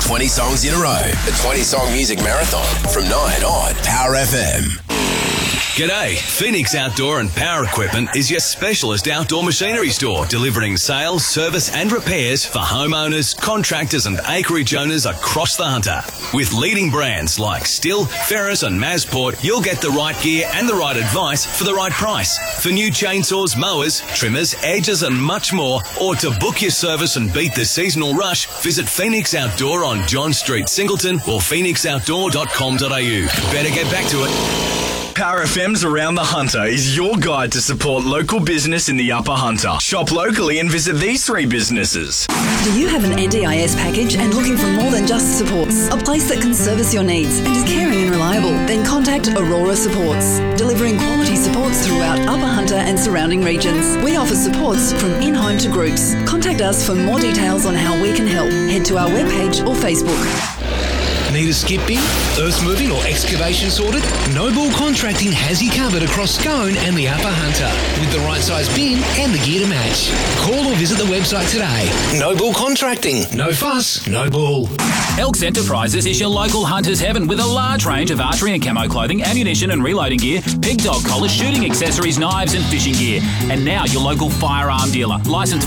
20 songs in a row. The 20 Song Music Marathon from 9 on Power FM. G'day, Phoenix Outdoor and Power Equipment is your specialist outdoor machinery store, delivering sales, service and repairs for homeowners, contractors and acreage owners across the Hunter. With leading brands like Stihl, Ferris and Masport, you'll get the right gear and the right advice for the right price. For new chainsaws, mowers, trimmers, edges and much more, or to book your service and beat the seasonal rush, visit Phoenix Outdoor on John Street, Singleton or phoenixoutdoor.com.au. Better get back to it. Power FM's Around the Hunter is your guide to support local business in the Upper Hunter. Shop locally and visit these 3 businesses. Do you have an NDIS package and looking for more than just supports? A place that can service your needs and is caring and reliable? Then contact Aurora Supports, delivering quality supports throughout Upper Hunter and surrounding regions. We offer supports from in-home to groups. Contact us for more details on how we can help. Head to our webpage or Facebook. Need a skip bin, earth moving or excavation sorted? Noble Contracting has you covered across Scone and the Upper Hunter with the right size bin and the gear to match. Call or visit the website today. Noble Contracting. No fuss, no bull. Elks Enterprises is your local hunter's heaven with a large range of archery and camo clothing, ammunition and reloading gear, pig dog collars, shooting accessories, knives and fishing gear. And now your local firearm dealer. Licence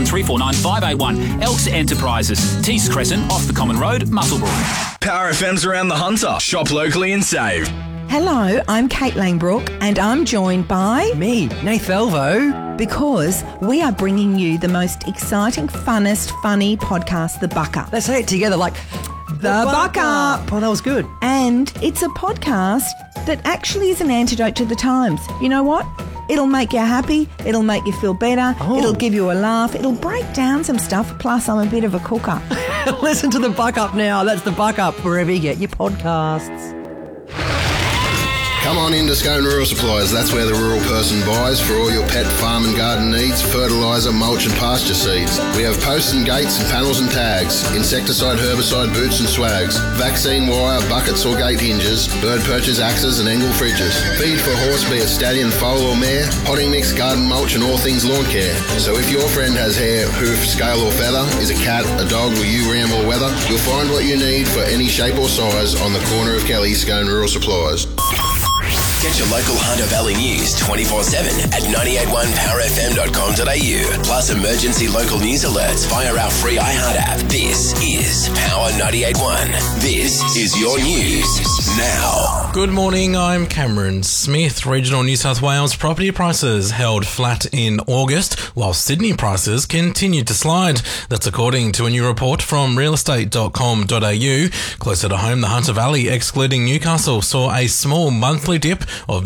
4113495581. Elks Enterprises. Tees Crescent off the Common Road, Musselburgh. Power FM's Around the Hunter. Shop locally and save. Hello, I'm Kate Langbrook and I'm joined by... me, Nath Elvo. Because we are bringing you the most exciting, funnest, funny podcast, The Buck Up. Let's say it together like... The Buck Up. Oh, that was good. And it's a podcast that actually is an antidote to the times. You know what? It'll make you happy, it'll make you feel better, It'll give you a laugh, it'll break down some stuff, plus I'm a bit of a cooker. Listen to The Buck Up now. That's The Buck Up wherever you get your podcasts. Come on into Scone Rural Supplies. That's where the rural person buys for all your pet, farm and garden needs, fertiliser, mulch and pasture seeds. We have posts and gates and panels and tags, insecticide, herbicide, boots and swags, vaccine wire, buckets or gate hinges, bird perches, axes and angle fridges. Feed for horse, be it stallion, foal or mare, potting mix, garden mulch and all things lawn care. So if your friend has hair, hoof, scale or feather, is a cat, a dog or you ram or weather, you'll find what you need for any shape or size on the corner of Kelly, Scone Rural Supplies. Get your local Hunter Valley news 24/7 at 981powerfm.com.au. Plus emergency local news alerts via our free iHeart app. This is Power 98.1. This is your news now. Good morning, I'm Cameron Smith. Regional New South Wales property prices held flat in August, while Sydney prices continued to slide. That's according to a new report from realestate.com.au. Closer to home, the Hunter Valley, excluding Newcastle, saw a small monthly dip of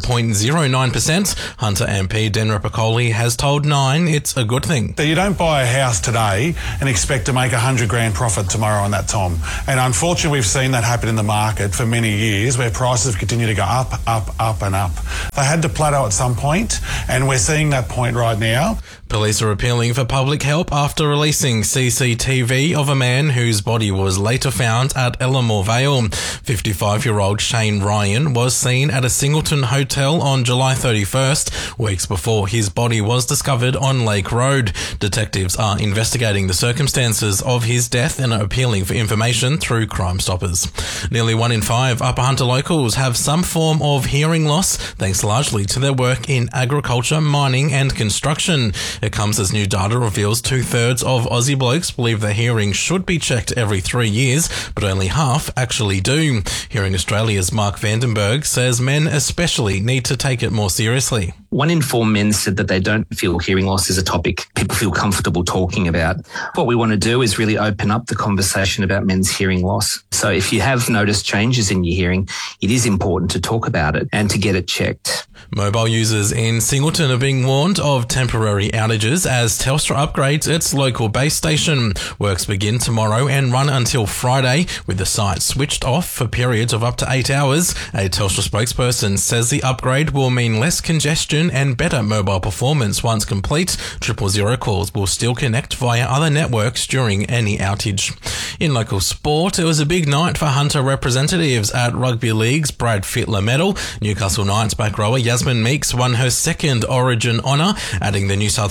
0.09%. Hunter MP Den Rapacoli has told Nine it's a good thing. You don't buy a house today and expect to make $100,000 profit tomorrow on that, Tom. And unfortunately, we've seen that happen in the market for many years, where prices continue to go up, up, up and up. They had to plateau at some point, and we're seeing that point right now. Police are appealing for public help after releasing CCTV of a man whose body was later found at Ellamore Vale. 55-year-old Shane Ryan was seen at a Singleton hotel on July 31st, weeks before his body was discovered on Lake Road. Detectives are investigating the circumstances of his death and are appealing for information through Crime Stoppers. Nearly 1 in 5 Upper Hunter locals have some form of hearing loss, thanks largely to their work in agriculture, mining and construction. It comes as new data reveals 2/3 of Aussie blokes believe their hearing should be checked every 3 years, but only half actually do. Hearing Australia's Mark Vandenberg says men especially need to take it more seriously. 1 in 4 men said that they don't feel hearing loss is a topic people feel comfortable talking about. What we want to do is really open up the conversation about men's hearing loss. So if you have noticed changes in your hearing, it is important to talk about it and to get it checked. Mobile users in Singleton are being warned of temporary outages as Telstra upgrades its local base station. Works begin tomorrow and run until Friday, with the site switched off for periods of up to 8 hours. A Telstra spokesperson says the upgrade will mean less congestion and better mobile performance once complete. 000 calls will still connect via other networks during any outage. In local sport, it was a big night for Hunter representatives at Rugby League's Brad Fittler Medal. Newcastle Knights back rower Yasmin Meeks won her second Origin honour, adding the New South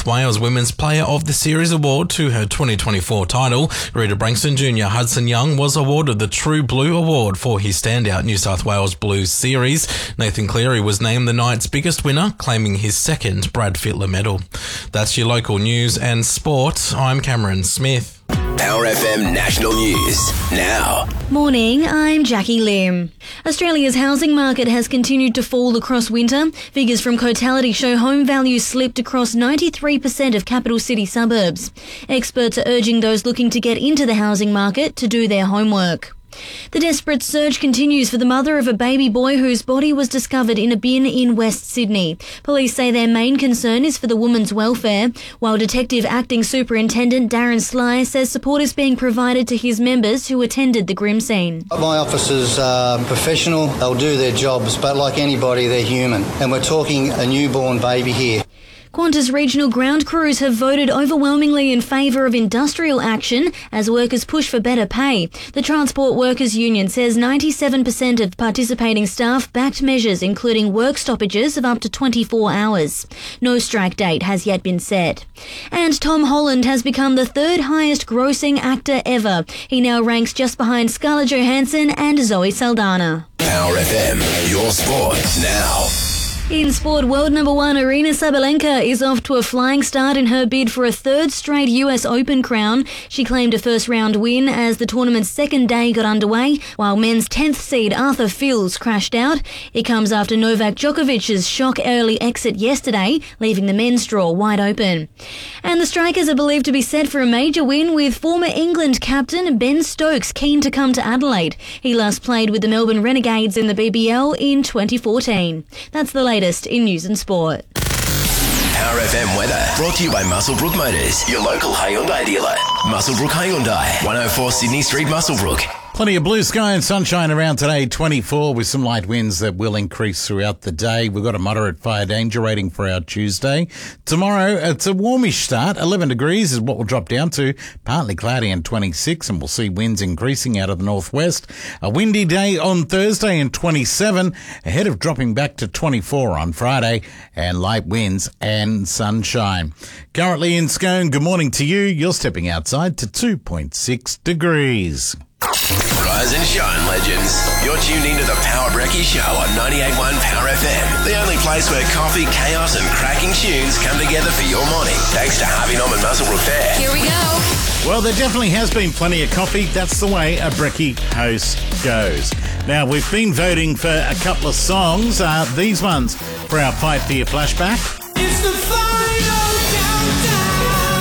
South Wales Women's Player of the Series award to her 2024 title. Rita Brankston Jr. Hudson Young was awarded the True Blue Award for his standout New South Wales Blues series. Nathan Cleary was named the night's biggest winner, claiming his second Brad Fittler medal. That's your local news and sport. I'm Cameron Smith. Power FM National News now. Morning, I'm Jackie Lim. Australia's housing market has continued to fall across winter. Figures from Cotality show home values slipped across 93% of capital city suburbs. Experts are urging those looking to get into the housing market to do their homework. The desperate search continues for the mother of a baby boy whose body was discovered in a bin in West Sydney. Police say their main concern is for the woman's welfare, while Detective Acting Superintendent Darren Sly says support is being provided to his members who attended the grim scene. My officers are professional, they'll do their jobs, but like anybody, they're human. And we're talking a newborn baby here. Qantas regional ground crews have voted overwhelmingly in favour of industrial action as workers push for better pay. The Transport Workers Union says 97% of participating staff backed measures including work stoppages of up to 24 hours. No strike date has yet been set. And Tom Holland has become the third highest grossing actor ever. He now ranks just behind Scarlett Johansson and Zoe Saldana. Power FM, your sport now. In sport, world number one Aryna Sabalenka is off to a flying start in her bid for a third straight US Open crown. She claimed a first-round win as the tournament's second day got underway, while men's 10th seed Arthur Fils crashed out. It comes after Novak Djokovic's shock early exit yesterday, leaving the men's draw wide open. And the Strikers are believed to be set for a major win, with former England captain Ben Stokes keen to come to Adelaide. He last played with the Melbourne Renegades in the BBL in 2014. That's the latest in news and sport. Power FM weather brought to you by Muswellbrook Motors, your local Hyundai dealer. Muswellbrook Hyundai, 104 Sydney Street, Muswellbrook. Plenty of blue sky and sunshine around today, 24 with some light winds that will increase throughout the day. We've got a moderate fire danger rating for our Tuesday. Tomorrow, it's a warmish start. 11 degrees is what we'll drop down to. Partly cloudy and 26, and we'll see winds increasing out of the northwest. A windy day on Thursday and 27, ahead of dropping back to 24 on Friday, and light winds and sunshine. Currently in Scone, good morning to you. You're stepping outside to 2.6 degrees. Rise and shine, legends. You're tuned into the Power Brekkie Show on 98.1 Power FM. The only place where coffee, chaos and cracking tunes come together for your morning. Thanks to Harvey Norman Muswellbrook Fair. Here we go. Well, there definitely has been plenty of coffee. That's the way a Brekkie host goes. Now, we've been voting for a couple of songs. These ones for our Fight for Your flashback. It's the final countdown.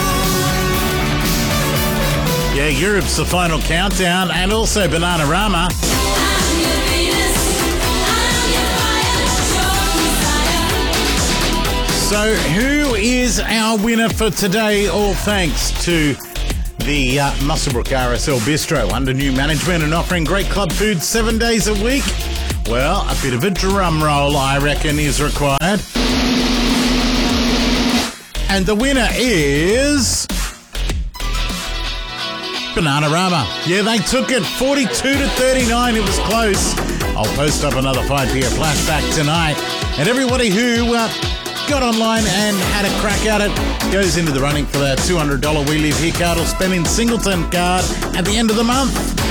Yeah, Europe's the final countdown, and also Bananarama. So, who is our winner for today? All thanks to the Muswellbrook RSL Bistro under new management and offering great club food 7 days a week. Well, a bit of a drum roll, I reckon, is required. And the winner is Bananarama. Yeah, they took it 42-39. It was close. I'll post up another Fight for Your flashback tonight. And everybody who got online and had a crack at it goes into the running for that $200 We Live Here card or Spend in Singleton card at the end of the month.